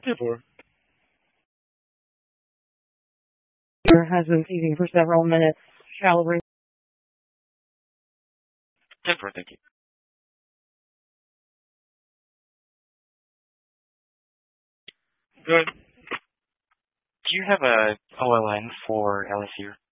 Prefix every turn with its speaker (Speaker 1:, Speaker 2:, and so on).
Speaker 1: 10-4.
Speaker 2: Has been seizing for several minutes. Shall ring.
Speaker 1: 10-4, thank you. Good. Do you have a OLN for LSU?